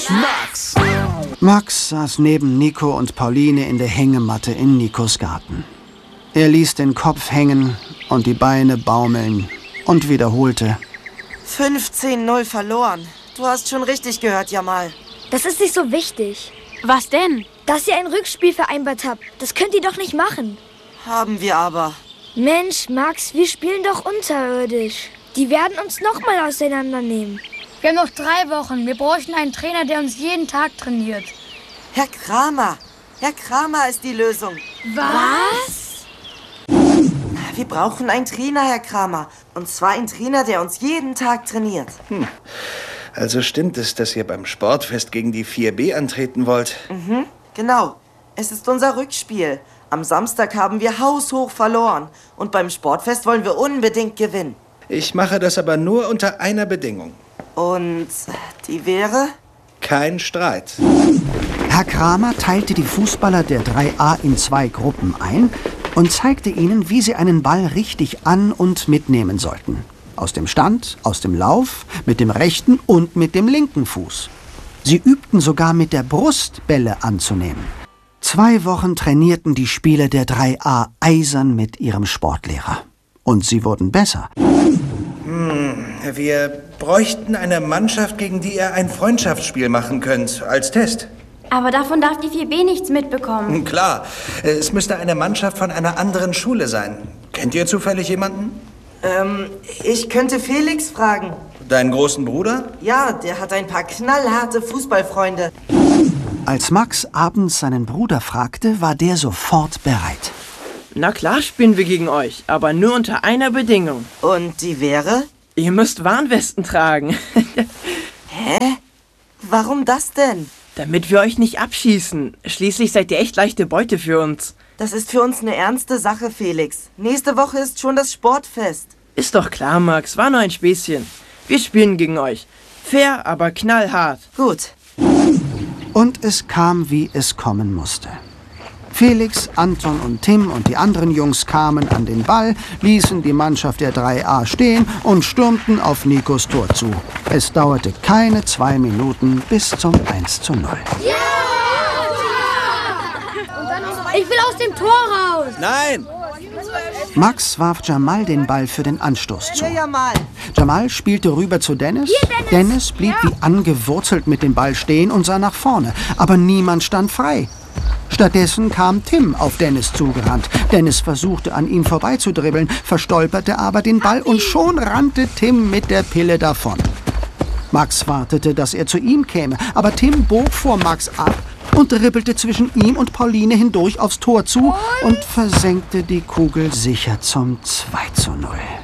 Max! Max saß neben Nico und Pauline in der Hängematte in Nikos Garten. Er ließ den Kopf hängen und die Beine baumeln und wiederholte: 15-0 verloren. Du hast schon richtig gehört, Jamal. Das ist nicht so wichtig. Was denn? Dass ihr ein Rückspiel vereinbart habt, das könnt ihr doch nicht machen. Haben wir aber. Mensch, Max, wir spielen doch unterirdisch. Die werden uns nochmal auseinandernehmen. Wir haben noch 3 Wochen. Wir bräuchten einen Trainer, der uns jeden Tag trainiert. Herr Kramer. Herr Kramer ist die Lösung. Was? Wir brauchen einen Trainer, Herr Kramer. Und zwar einen Trainer, der uns jeden Tag trainiert. Also stimmt es, dass ihr beim Sportfest gegen die 4B antreten wollt? Genau. Es ist unser Rückspiel. Am Samstag haben wir haushoch verloren. Und beim Sportfest wollen wir unbedingt gewinnen. Ich mache das aber nur unter einer Bedingung. Und die wäre? Kein Streit. Herr Kramer teilte die Fußballer der 3A in 2 Gruppen ein und zeigte ihnen, wie sie einen Ball richtig an- und mitnehmen sollten. Aus dem Stand, aus dem Lauf, mit dem rechten und mit dem linken Fuß. Sie übten sogar mit der Brust Bälle anzunehmen. 2 Wochen trainierten die Spieler der 3A eisern mit ihrem Sportlehrer. Und sie wurden besser. Wir bräuchten eine Mannschaft, gegen die ihr ein Freundschaftsspiel machen könnt, als Test. Aber davon darf die 4B nichts mitbekommen. Klar, es müsste eine Mannschaft von einer anderen Schule sein. Kennt ihr zufällig jemanden? Ich könnte Felix fragen. Deinen großen Bruder? Ja, der hat ein paar knallharte Fußballfreunde. Als Max abends seinen Bruder fragte, war der sofort bereit. Na klar spielen wir gegen euch, aber nur unter einer Bedingung. Und die wäre? Ihr müsst Warnwesten tragen. Hä? Warum das denn? Damit wir euch nicht abschießen. Schließlich seid ihr echt leichte Beute für uns. Das ist für uns eine ernste Sache, Felix. Nächste Woche ist schon das Sportfest. Ist doch klar, Max, war nur ein Späßchen. Wir spielen gegen euch. Fair, aber knallhart. Gut. Und es kam, wie es kommen musste. Felix, Anton und Tim und die anderen Jungs kamen an den Ball, ließen die Mannschaft der 3A stehen und stürmten auf Nikos Tor zu. Es dauerte keine 2 Minuten bis zum 1:0. Ich will aus dem Tor raus. Nein! Max warf Jamal den Ball für den Anstoß zu. Ja, Jamal. Jamal spielte rüber zu Dennis. Dennis blieb wie angewurzelt mit dem Ball stehen und sah nach vorne. Aber niemand stand frei. Stattdessen kam Tim auf Dennis zugerannt. Dennis versuchte, an ihm vorbeizudribbeln, verstolperte aber den Ball und schon rannte Tim mit der Pille davon. Max wartete, dass er zu ihm käme, aber Tim bog vor Max ab und dribbelte zwischen ihm und Pauline hindurch aufs Tor zu und versenkte die Kugel sicher zum 2:0.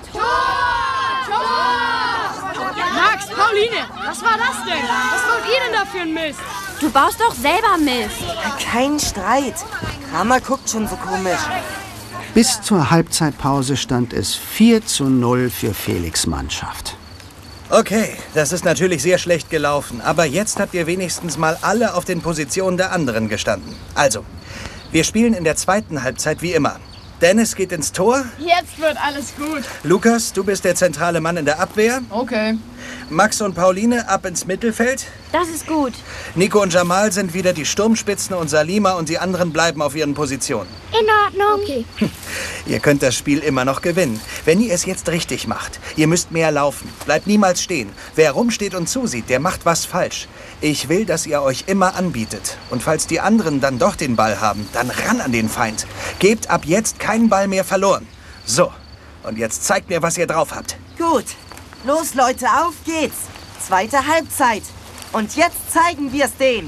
Max, Pauline, was war das denn? Was wollt ihr denn da für ein Mist? Du baust doch selber Mist. Kein Streit. Kramer guckt schon so komisch. Bis zur Halbzeitpause stand es 4:0 für Felix' Mannschaft. Okay, das ist natürlich sehr schlecht gelaufen, aber jetzt habt ihr wenigstens mal alle auf den Positionen der anderen gestanden. Also, wir spielen in der zweiten Halbzeit wie immer. Dennis geht ins Tor. Jetzt wird alles gut. Lukas, du bist der zentrale Mann in der Abwehr. Okay. Max und Pauline ab ins Mittelfeld. Das ist gut. Nico und Jamal sind wieder die Sturmspitzen und Salima und die anderen bleiben auf ihren Positionen. In Ordnung. Okay. Ihr könnt das Spiel immer noch gewinnen, wenn ihr es jetzt richtig macht. Ihr müsst mehr laufen. Bleibt niemals stehen. Wer rumsteht und zusieht, der macht was falsch. Ich will, dass ihr euch immer anbietet. Und falls die anderen dann doch den Ball haben, dann ran an den Feind. Gebt ab jetzt keinen Ball mehr verloren. So, und jetzt zeigt mir, was ihr drauf habt. Gut. Los, Leute, auf geht's. Zweite Halbzeit. Und jetzt zeigen wir es denen.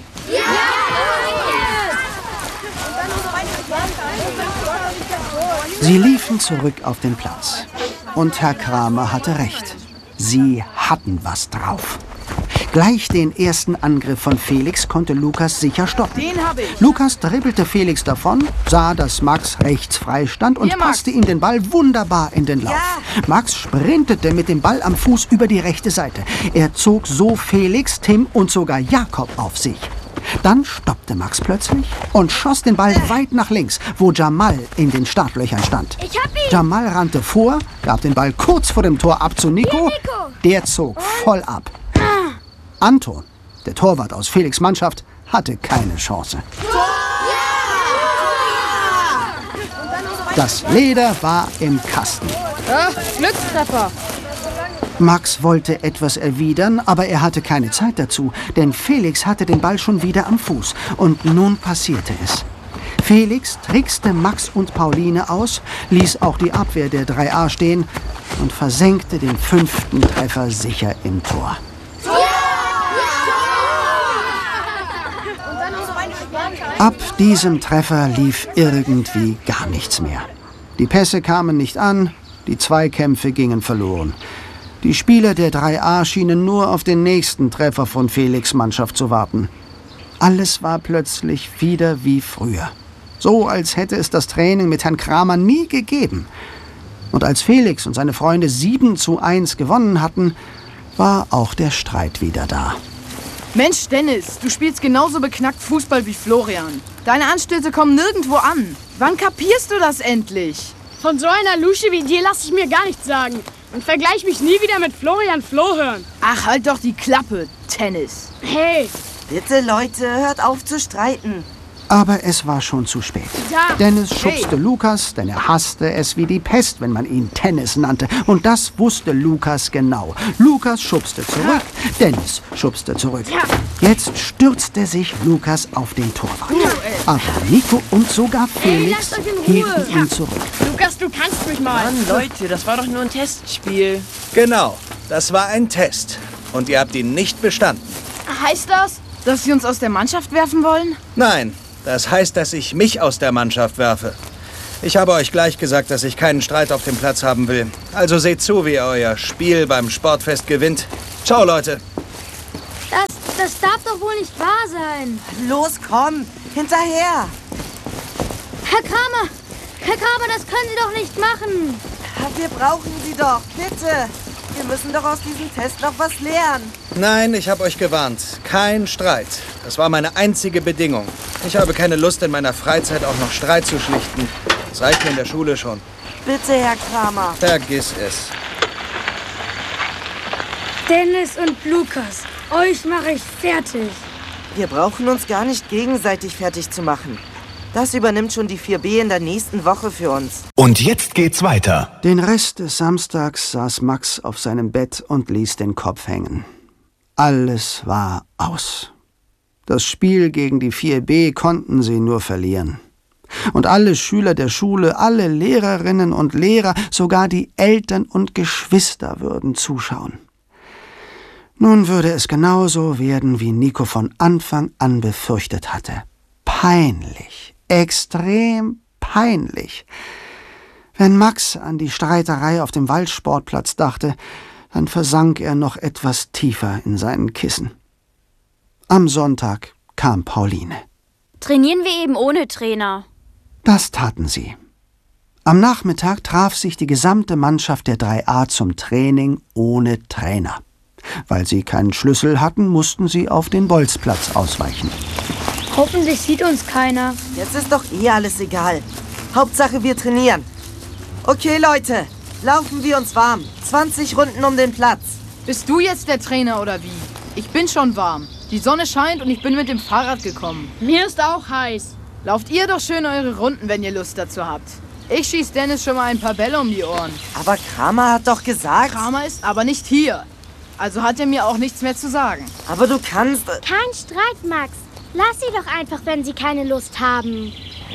Sie liefen zurück auf den Platz. Und Herr Kramer hatte recht. Sie hatten was drauf. Gleich den ersten Angriff von Felix konnte Lukas sicher stoppen. Den hab ich. Lukas dribbelte Felix davon, sah, dass Max rechts frei stand und Hier, Max. passte ihm den Ball wunderbar in den Lauf. Ja. Max sprintete mit dem Ball am Fuß über die rechte Seite. Er zog so Felix, Tim und sogar Jakob auf sich. Dann stoppte Max plötzlich und schoss den Ball weit nach links, wo Jamal in den Startlöchern stand. Ich hab ihn! Jamal rannte vor, gab den Ball kurz vor dem Tor ab zu Nico. Hier, Nico. Der zog voll ab. Anton der Torwart aus Felix' Mannschaft, hatte keine Chance. Das Leder war im Kasten. Glückstreffer. Max wollte etwas erwidern, aber er hatte keine Zeit dazu, denn Felix hatte den Ball schon wieder am Fuß. Und nun passierte es. Felix trickste Max und Pauline aus, ließ auch die Abwehr der 3a stehen und versenkte den 5. Treffer sicher im Tor. Ab diesem Treffer lief irgendwie gar nichts mehr. Die Pässe kamen nicht an, die Zweikämpfe gingen verloren. Die Spieler der 3a schienen nur auf den nächsten Treffer von Felix' Mannschaft zu warten. Alles war plötzlich wieder wie früher. So, als hätte es das Training mit Herrn Kramer nie gegeben. Und als Felix und seine Freunde 7:1 gewonnen hatten, war auch der Streit wieder da. Mensch, Dennis, du spielst genauso beknackt Fußball wie Florian. Deine Anstöße kommen nirgendwo an. Wann kapierst du das endlich? Von so einer Lusche wie dir lasse ich mir gar nichts sagen. Und vergleich mich nie wieder mit Florian Flohhörn. Ach, halt doch die Klappe, Tennis. Hey, Bitte, Leute, hört auf zu streiten. Aber es war schon zu spät. Ja. Dennis schubste Lukas, denn er hasste es wie die Pest, wenn man ihn Tennis nannte. Und das wusste Lukas genau. Lukas schubste zurück, Dennis schubste zurück. Ja. Jetzt stürzte sich Lukas auf den Torwart. Aber Nico und sogar Felix lasst euch in Ruhe. hielten ihn zurück. Lukas, du kannst mich mal. Mann, Leute, das war doch nur ein Testspiel. Genau, das war ein Test. Und ihr habt ihn nicht bestanden. Heißt das, dass sie uns aus der Mannschaft werfen wollen? Nein, das heißt, dass ich mich aus der Mannschaft werfe. Ich habe euch gleich gesagt, dass ich keinen Streit auf dem Platz haben will. Also seht zu, wie ihr euer Spiel beim Sportfest gewinnt. Ciao, Leute. Das darf doch wohl nicht wahr sein. Los, komm, hinterher. Herr Kramer, das können Sie doch nicht machen. Wir brauchen sie doch, bitte. Wir müssen doch aus diesem Test noch was lernen. Nein, ich habe euch gewarnt. Kein Streit. Das war meine einzige Bedingung. Ich habe keine Lust, in meiner Freizeit auch noch Streit zu schlichten. Das reicht mir in der Schule schon. Bitte, Herr Kramer. Vergiss es. Dennis und Lukas, euch mache ich fertig. Wir brauchen uns gar nicht gegenseitig fertig zu machen. Das übernimmt schon die 4B in der nächsten Woche für uns. Und jetzt geht's weiter. Den Rest des Samstags saß Max auf seinem Bett und ließ den Kopf hängen. Alles war aus. Das Spiel gegen die 4B konnten sie nur verlieren. Und alle Schüler der Schule, alle Lehrerinnen und Lehrer, sogar die Eltern und Geschwister würden zuschauen. Nun würde es genauso werden, wie Nico von Anfang an befürchtet hatte. Peinlich. Extrem peinlich. Wenn Max an die Streiterei auf dem Waldsportplatz dachte, dann versank er noch etwas tiefer in seinen Kissen. Am Sonntag kam Pauline. Trainieren wir eben ohne Trainer? Das taten sie. Am Nachmittag traf sich die gesamte Mannschaft der 3a zum Training ohne Trainer. Weil sie keinen Schlüssel hatten, mussten sie auf den Bolzplatz ausweichen. Hoffentlich sieht uns keiner. Jetzt ist doch alles egal. Hauptsache, wir trainieren. Okay, Leute, laufen wir uns warm. 20 Runden um den Platz. Bist du jetzt der Trainer oder wie? Ich bin schon warm. Die Sonne scheint und ich bin mit dem Fahrrad gekommen. Mir ist auch heiß. Lauft ihr doch schön eure Runden, wenn ihr Lust dazu habt. Ich schieß Dennis schon mal ein paar Bälle um die Ohren. Aber Kramer hat doch gesagt... Kramer ist aber nicht hier. Also hat er mir auch nichts mehr zu sagen. Aber du kannst... Kein Streit, Max. Lass sie doch einfach, wenn sie keine Lust haben.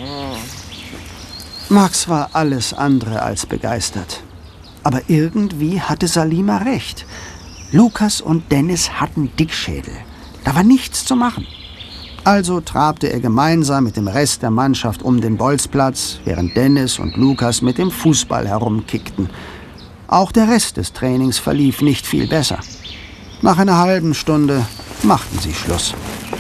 Max war alles andere als begeistert. Aber irgendwie hatte Salima recht. Lukas und Dennis hatten Dickschädel. Da war nichts zu machen. Also trabte er gemeinsam mit dem Rest der Mannschaft um den Bolzplatz, während Dennis und Lukas mit dem Fußball herumkickten. Auch der Rest des Trainings verlief nicht viel besser. Nach einer halben Stunde machten sie Schluss.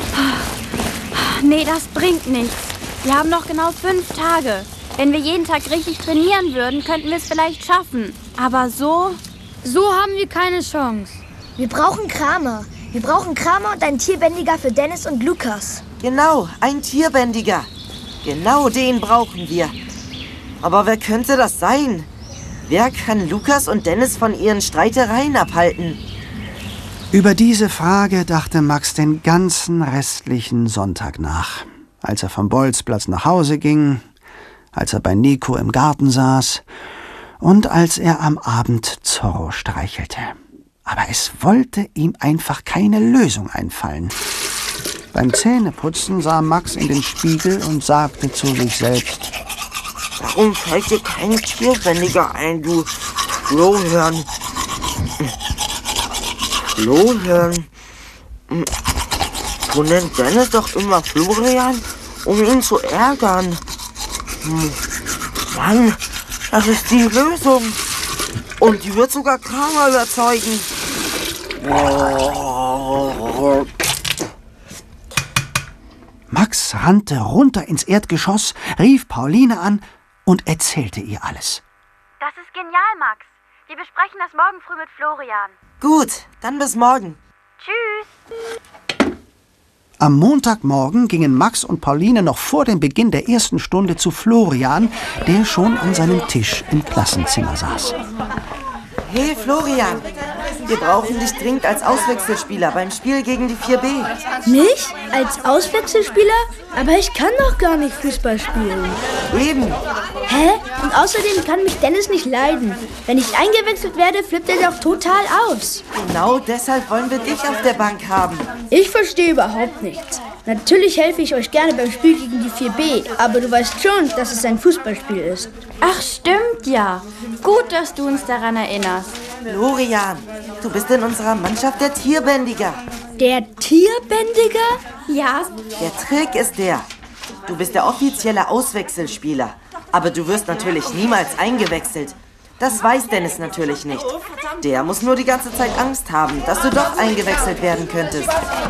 Nee, das bringt nichts. Wir haben noch genau 5 Tage. Wenn wir jeden Tag richtig trainieren würden, könnten wir es vielleicht schaffen. Aber so... So haben wir keine Chance. Wir brauchen Kramer. Wir brauchen Kramer und einen Tierbändiger für Dennis und Lukas. Genau, ein Tierbändiger. Genau den brauchen wir. Aber wer könnte das sein? Wer kann Lukas und Dennis von ihren Streitereien abhalten? Über diese Frage dachte Max den ganzen restlichen Sonntag nach. Als er vom Bolzplatz nach Hause ging, als er bei Nico im Garten saß und als er am Abend Zorro streichelte. Aber es wollte ihm einfach keine Lösung einfallen. Beim Zähneputzen sah Max in den Spiegel und sagte zu sich selbst: Warum fällt dir kein Tierbändiger ein, du Flohhirn? Flohhirn? Du nennst Dennis doch immer Florian, um ihn zu ärgern. Mann, das ist die Lösung. Und die wird sogar Kramer überzeugen. Max rannte runter ins Erdgeschoss, rief Pauline an und erzählte ihr alles. Das ist genial, Max. Wir besprechen das morgen früh mit Florian. Gut, dann bis morgen. Tschüss. Am Montagmorgen gingen Max und Pauline noch vor dem Beginn der ersten Stunde zu Florian, der schon an seinem Tisch im Klassenzimmer saß. Hey Florian, wir brauchen dich dringend als Auswechselspieler beim Spiel gegen die 4B. Mich? Als Auswechselspieler? Aber ich kann doch gar nicht Fußball spielen. Eben. Hä? Und außerdem kann mich Dennis nicht leiden. Wenn ich eingewechselt werde, flippt er doch total aus. Genau deshalb wollen wir dich auf der Bank haben. Ich verstehe überhaupt nichts. Natürlich helfe ich euch gerne beim Spiel gegen die 4B, aber du weißt schon, dass es ein Fußballspiel ist. Ach, stimmt ja. Gut, dass du uns daran erinnerst. Florian, du bist in unserer Mannschaft der Tierbändiger. Der Tierbändiger? Ja. Der Trick ist der: Du bist der offizielle Auswechselspieler, aber du wirst natürlich niemals eingewechselt. Das weiß Dennis natürlich nicht. Der muss nur die ganze Zeit Angst haben, dass du doch eingewechselt werden könntest.